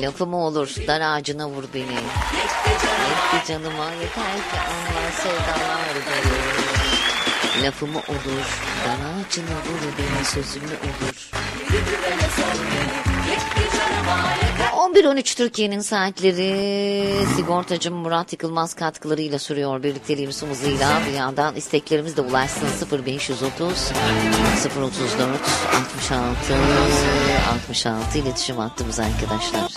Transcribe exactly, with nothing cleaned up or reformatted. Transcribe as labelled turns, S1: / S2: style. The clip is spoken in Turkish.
S1: Lafı mı olur? Dar ağacına vur beni. Yetti canıma yeter ki anla sevdalar beni. Lafı mı olur? Dar ağacına vur beni, sözü mü olur? on bir on üç Türkiye'nin saatleri. Sigortacım Murat Yıkılmaz katkılarıyla sürüyor birlikteliğimiz hızıyla. Bir yandan isteklerimiz de ulaşsın. Sıfır beş yüz otuz sıfır otuz dört altmış altı altmış altı iletişim hattımız arkadaşlar.